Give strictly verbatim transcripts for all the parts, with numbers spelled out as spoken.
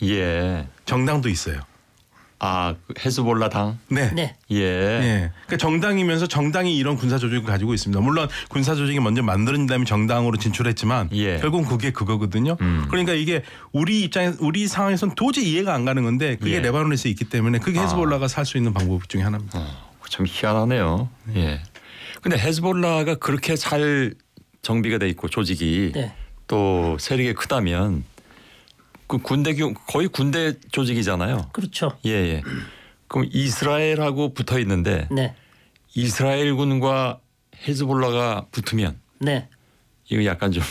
예. 정당도 있어요. 아, 그 헤즈볼라 당? 네. 네. 예. 예. 그러니까 정당이면서 정당이 이런 군사 조직을 가지고 있습니다. 물론 군사 조직이 먼저 만들어진 다음에 정당으로 진출했지만 예. 결국 그게 그거거든요. 음. 그러니까 이게 우리 입장에 우리 상황에서는 도저히 이해가 안 가는 건데 그게 예. 레바논에서 있기 때문에 그게 헤즈볼라가 살 수 있는 방법 중에 하나입니다. 어, 참 희한하네요. 예. 근데 헤즈볼라가 그렇게 잘 정비가 돼 있고 조직이 네. 또 세력이 크다면 그 군대 교 거의 군대 조직이잖아요. 그렇죠. 예, 예. 그럼 이스라엘하고 붙어 있는데 네. 이스라엘군과 헤즈볼라가 붙으면 네. 이거 약간 좀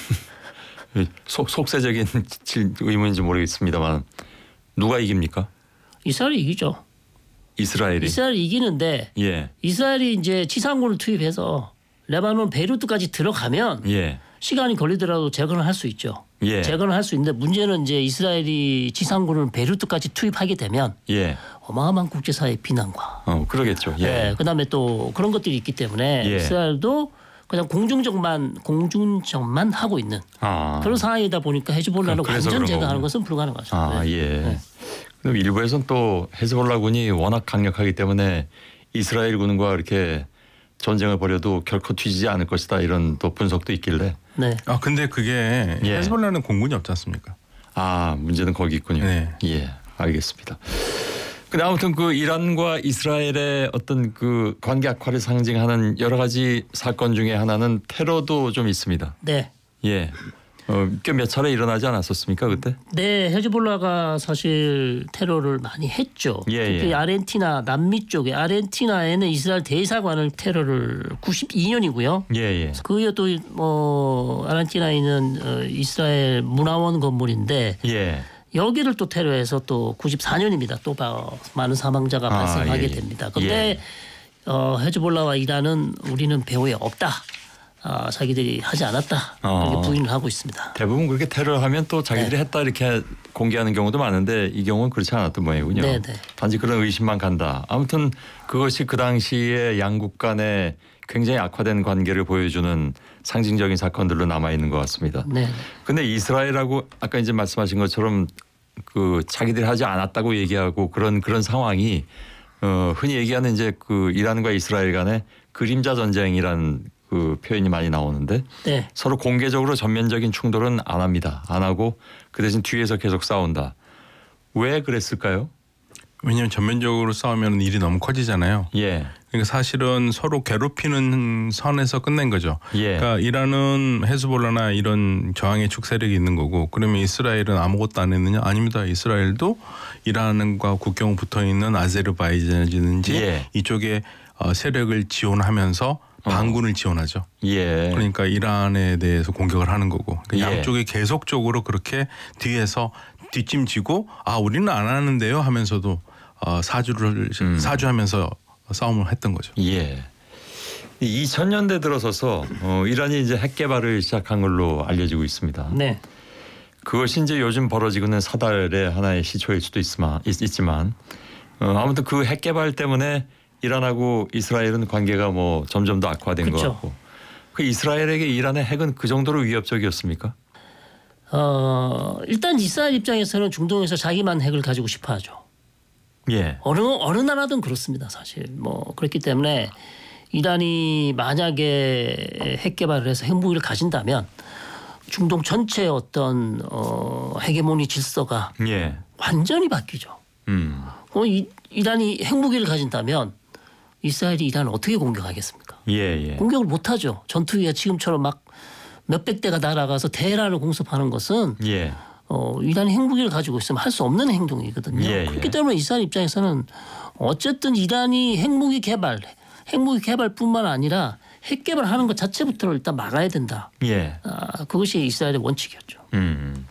속, 속세적인 의문인지 모르겠습니다만 누가 이깁니까? 이스라엘이 이기죠. 이스라엘이. 이스라엘이 이기는데 예. 이스라엘이 이제 지상군을 투입해서 레바논 베이루트까지 들어가면 예. 시간이 걸리더라도 재건을 할 수 있죠. 예. 재건을 할 수 있는데 문제는 이제 이스라엘이 지상군을 베이루트까지 투입하게 되면 예. 어마어마한 국제사회의 비난과 어, 그러겠죠. 예. 네, 그다음에 또 그런 것들이 있기 때문에 예. 이스라엘도 그냥 공중정만 공중정만 하고 있는 아. 그런 상황이다 보니까 헤즈볼라를 그- 그래서 완전 그런 제거하는 거군요. 것은 불가능하죠. 아, 네. 예. 네. 그럼 일부에서는 또 헤즈볼라군이 워낙 강력하기 때문에 이스라엘군과 이렇게 전쟁을 벌여도 결코 뒤지지 않을 것이다 이런 또 분석도 있길래. 네. 아 근데 그게 예. 헤즈볼라는 공군이 없지 않습니까? 아, 문제는 거기 있군요. 네. 예, 알겠습니다. 근데 아무튼 그 이란과 이스라엘의 어떤 그 관계 악화를 상징하는 여러 가지 사건 중에 하나는 테러도 좀 있습니다. 네. 예. 어, 꽤 몇 차례 일어나지 않았었습니까 그때? 네, 헤즈볼라가 사실 테러를 많이 했죠. 예, 특히 예. 아르헨티나 남미 쪽에 아르헨티나에는 이스라엘 대사관을 테러를 구십이 년이고요. 예, 예. 그 이후 또뭐 아르헨티나에 있는 어, 이스라엘 문화원 건물인데 예. 여기를 또 테러해서 또 구십사 년입니다. 또 많은 사망자가 아, 발생하게 예, 예. 됩니다. 그런데 어, 헤즈볼라와 이란은 우리는 배후에 없다. 아, 자기들이 하지 않았다. 어. 이렇게 부인을 하고 있습니다. 대부분 그렇게 테러하면 또 자기들이 네. 했다 이렇게 공개하는 경우도 많은데 이 경우는 그렇지 않았던 모양이군요. 네, 네. 단지 그런 의심만 간다. 아무튼 그것이 그 당시에 양국 간의 굉장히 악화된 관계를 보여주는 상징적인 사건들로 남아 있는 것 같습니다. 네. 근데 이스라엘하고 아까 이제 말씀하신 것처럼 그 자기들이 하지 않았다고 얘기하고 그런 그런 상황이 어 흔히 얘기하는 이제 그 이란과 이스라엘 간의 그림자 전쟁이라는 그 표현이 많이 나오는데 네. 서로 공개적으로 전면적인 충돌은 안 합니다. 안 하고 그 대신 뒤에서 계속 싸운다. 왜 그랬을까요? 왜냐하면 전면적으로 싸우면 일이 너무 커지잖아요. 예. 그러니까 사실은 서로 괴롭히는 선에서 끝낸 거죠. 예. 그러니까 이란은 헤즈볼라나 이런 저항의 축 세력이 있는 거고 그러면 이스라엘은 아무것도 안 했느냐? 아닙니다. 이스라엘도 이란과 국경 붙어 있는 아제르바이잔이든지 예. 이쪽에 세력을 지원하면서 반군을 지원하죠. 예. 그러니까 이란에 대해서 공격을 하는 거고 그러니까 예. 양쪽이 계속적으로 그렇게 뒤에서 뒷짐지고 아 우리는 안 하는데요 하면서도 어, 사주를 음. 사주하면서 싸움을 했던 거죠. 예. 이천 년대 들어서서 어, 이란이 이제 핵 개발을 시작한 걸로 알려지고 있습니다. 네. 그것이 이제 요즘 벌어지고 있는 사달의 하나의 시초일 수도 있지만, 있지만 어, 아무튼 그 핵 개발 때문에 이란하고 이스라엘은 관계가 뭐 점점 더 악화된 그쵸. 것 같고 그 이스라엘에게 이란의 핵은 그 정도로 위협적이었습니까? 어, 일단 이스라엘 입장에서는 중동에서 자기만 핵을 가지고 싶어하죠. 예. 어느 어느 나라든 그렇습니다. 사실 뭐 그렇기 때문에 이란이 만약에 핵 개발을 해서 핵무기를 가진다면 중동 전체의 어떤 어, 헤게모니 질서가 예. 완전히 바뀌죠. 음. 어, 이, 이란이 핵무기를 가진다면 이스라엘이 이란을 어떻게 공격하겠습니까? 예, 예. 공격을 못하죠. 전투기가 지금처럼 막 몇백 대가 날아가서 테헤란을 공습하는 것은 예. 어, 이란이 핵무기를 가지고 있으면 할 수 없는 행동이거든요. 예, 그렇기 예. 때문에 이스라엘 입장에서는 어쨌든 이란이 핵무기 개발, 핵무기 개발뿐만 아니라 핵 개발하는 것 자체부터를 일단 막아야 된다. 예. 아, 그것이 이스라엘의 원칙이었죠. 음.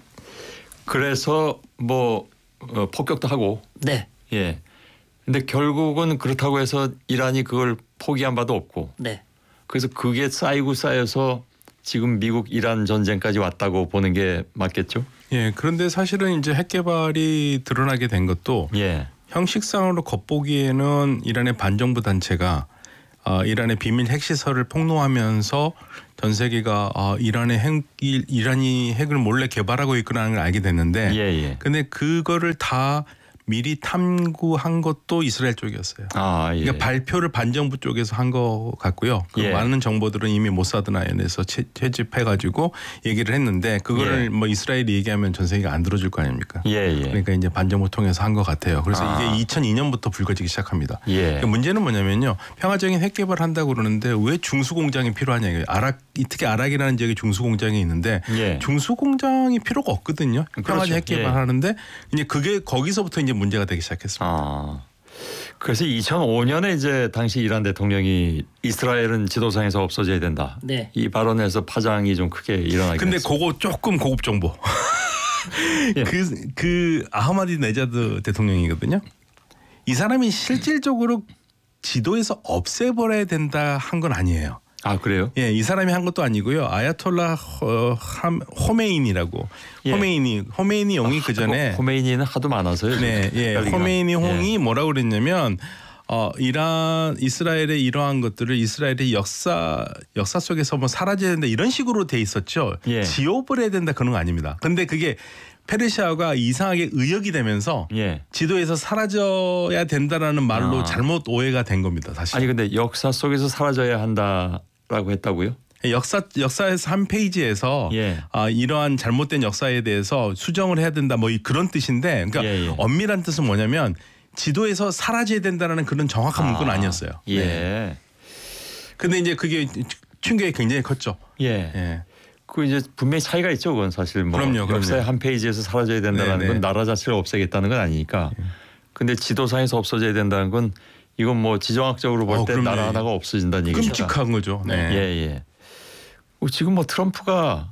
그래서 뭐 어, 폭격도 하고 네, 예. 근데 결국은 그렇다고 해서 이란이 그걸 포기한 바도 없고 네, 그래서 그게 쌓이고 쌓여서 지금 미국 이란 전쟁까지 왔다고 보는 게 맞겠죠? 예, 그런데 사실은 이제 핵 개발이 드러나게 된 것도 예. 형식상으로 겉보기에는 이란의 반정부 단체가 어, 이란의 비밀 핵시설을 폭로하면서 전 세계가 어, 이란의 핵, 이란이 핵을 몰래 개발하고 있구나는 걸 알게 됐는데, 예, 예. 근데 그거를 다 미리 탐구한 것도 이스라엘 쪽이었어요. 아, 예. 그러니까 발표를 반정부 쪽에서 한 것 같고요. 그 예. 많은 정보들은 이미 모사드나 아이엔에서 채집해가지고 얘기를 했는데 그거를 예. 뭐 이스라엘이 얘기하면 전 세계가 안 들어줄 거 아닙니까? 예, 예. 그러니까 이제 반정부 통해서 한 것 같아요. 그래서 아. 이게 이천이 년부터 불거지기 시작합니다. 예. 그러니까 문제는 뭐냐면요. 평화적인 핵 개발한다고 그러는데 왜 중수 공장이 필요하냐 이거예요. 아락 특히 아락이라는 지역에 중수 공장이 있는데 예. 중수 공장이 필요가 없거든요. 평화적 그렇죠. 핵 개발하는데 이제 그게 거기서부터 이제 문제가 되기 시작했습니다. 아. 그래서 이천오 년에 이제 당시 이란 대통령이 이스라엘은 지도상에서 없어져야 된다. 네. 이 발언에서 파장이 좀 크게 일어나게 근데 됐습니다. 그거 조금 고급 정보. 예. 그, 그 아흐마디 네자드 대통령이거든요. 이 사람이 실질적으로 지도에서 없애버려야 된다 한 건 아니에요. 아, 그래요? 예, 이 사람이 한 것도 아니고요. 아야톨라 어, 함, 호메인이라고. 예. 호메인이 호메인이 형이 그 전에 호메이니는 하도 많아서요. 네, 예, 헷갈리긴 호메인이 한- 홍이 뭐라고 그랬냐면 어, 이란 이스라엘의 이러한 것들을 이스라엘의 역사 역사 속에서 뭐 사라져야 된다 이런 식으로 돼 있었죠. 예. 지워버려야 된다 그런 거 아닙니다. 근데 그게 페르시아가 이상하게 의역이 되면서 예. 지도에서 사라져야 된다라는 말로 아. 잘못 오해가 된 겁니다. 사실. 아니 근데 역사 속에서 사라져야 한다라고 했다고요? 역사 역사에서 한 페이지에서 예. 아, 이러한 잘못된 역사에 대해서 수정을 해야 된다 뭐 이- 그런 뜻인데 그러니까 예, 예. 엄밀한 뜻은 뭐냐면 지도에서 사라져야 된다라는 그런 정확한 문구는 아, 아니었어요. 예. 네. 근데 이제 그게 충격이 굉장히 컸죠. 예. 예. 그 이제 분명히 차이가 있죠. 그건 사실 뭐 그럼요, 그럼요. 역사의 한 페이지에서 사라져야 된다는 네네. 건 나라 자체를 없애겠다는 건 아니니까. 근데 지도상에서 없어져야 된다는 건 이건 뭐 지정학적으로 볼 어, 때 그럼요. 나라 하나가 없어진다는 얘기니까. 끔찍한 거죠. 네. 예, 예. 어, 지금 뭐 트럼프가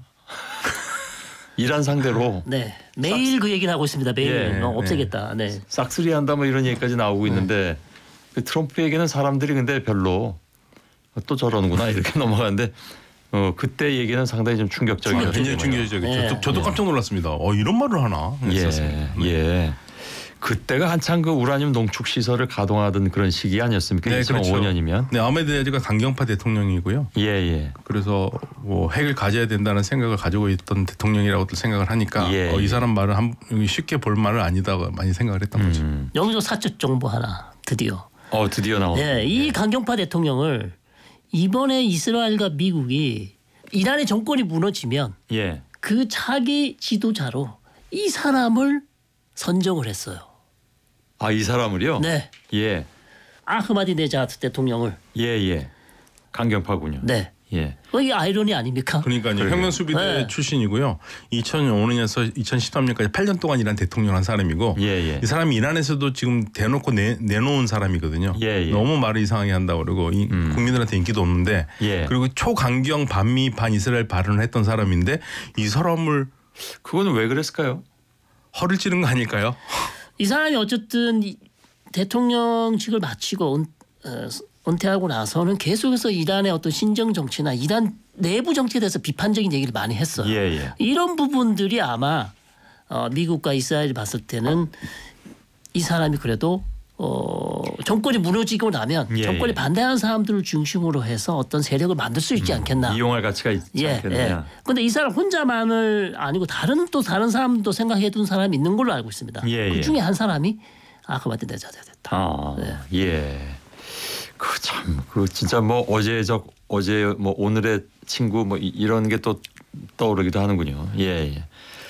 이란 상대로 네. 매일 그 얘기를 하고 있습니다. 매일 예, 어, 없애겠다. 네. 싹쓸이 한다 뭐 이런 얘기까지 나오고 있는데 그 트럼프에게는 사람들이 근데 별로 또 저러는구나 이렇게 넘어가는데 어 그때 얘기는 상당히 좀 충격적이었어요. 굉장히 충격적이죠. 예. 저도, 저도 깜짝 놀랐습니다. 어, 이런 말을 하나. 예, 했었습니다. 예. 그때가 한창 그 우라늄 농축 시설을 가동하던 그런 시기 아니었습니까? 네, 이천오 년이면. 네, 아메드네즈가 강경파 대통령이고요. 예, 예. 그래서 뭐 핵을 가져야 된다는 생각을 가지고 있던 대통령이라고들 생각을 하니까 예, 어, 이 예. 사람 말은 한, 쉽게 볼 말은 아니다 많이 생각을 했던 거죠. 음. 여기서 사적 정보 하나 드디어. 어 드디어 나왔네. 네, 이 강경파 대통령을 이번에 이스라엘과 미국이 이란의 정권이 무너지면 예. 그 차기 지도자로 이 사람을 선정을 했어요. 아 이 사람을요? 네, 예, 아흐마디네자드 대통령을. 예, 예. 강경파군요. 네, 예. 어, 이게 아이러니 아닙니까? 그러니까요. 그러게요. 혁명수비대 네. 출신이고요. 이천오 년에서 이천십삼 년까지 팔 년 동안 이란 대통령 한 사람이고 예, 예. 이 사람이 이란에서도 지금 대놓고 내, 내놓은 사람이거든요. 예, 예. 너무 말을 이상하게 한다고 그러고 이, 음. 국민들한테 인기도 없는데 예. 그리고 초강경 반미 반이스라엘 발언을 했던 사람인데 이 사람을 그거는 왜 그랬을까요? 허를 찌른 거 아닐까요? 이 사람이 어쨌든 이 대통령직을 마치고 은, 어, 은퇴하고 나서는 계속해서 이란의 어떤 신정 정치나 이란 내부 정치에 대해서 비판적인 얘기를 많이 했어요. 예, 예. 이런 부분들이 아마 어, 미국과 이스라엘이 봤을 때는 이 사람이 그래도 어, 정권이 무너지고 나면 예, 정권이 예. 반대하는 사람들을 중심으로 해서 어떤 세력을 만들 수 있지 않겠나. 이용할 가치가 있지 예, 예. 않겠느냐. 근데 이 사람 혼자만을 아니고 다른 또 다른 사람도 생각해둔 사람이 있는 걸로 알고 있습니다. 예, 그 예. 중에 한 사람이 아흐마디네자드가 됐다. 아, 네. 예. 그 참, 그 진짜 뭐 어제 저 어제 뭐 오늘의 친구 뭐 이- 이런 게 또 떠오르기도 하는군요. 예, 예.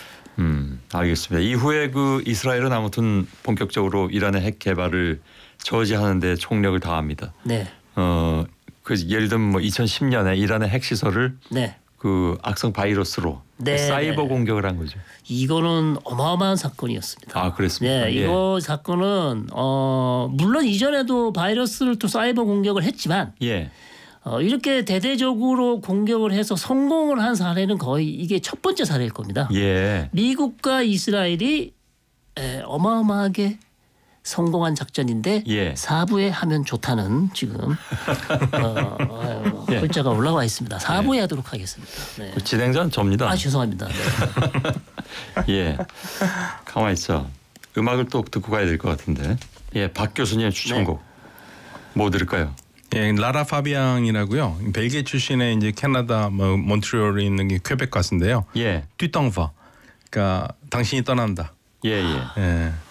음, 알겠습니다. 이후에 그 이스라엘은 아무튼 본격적으로 이란의 핵 개발을 저지하는데 총력을 다합니다. 네, 어, 그 예를 들면 뭐 이천십 년에 이란의 핵 시설을 네. 그 악성 바이러스로 네, 사이버 네. 공격을 한 거죠. 이거는 어마어마한 사건이었습니다. 아, 그랬습니까? 네, 예. 이거 사건은 어, 물론 이전에도 바이러스를 또 사이버 공격을 했지만 예. 어, 이렇게 대대적으로 공격을 해서 성공을 한 사례는 거의 이게 첫 번째 사례일 겁니다. 예. 미국과 이스라엘이 에, 어마어마하게 성공한 작전인데 예. 사부에 하면 좋다는 지금 어, 어, 예. 글자가 올라와 있습니다. 사부에 하도록 하겠습니다. 네. 그 진행자는 접니다. 아 죄송합니다. 네. 예. 가만히 있어. 음악을 또 듣고 가야 될 것 같은데. 예, 박 교수님의 추천곡. 뭐 들을까요? 예, 라라 파비앙이라고요. 벨기에 출신의 이제 캐나다 뭐 몬트리올에 있는 게 퀘벡 가수인데요. 예. 뚜덩파. 그러니까 당신이 떠난다. 예, 예. 예.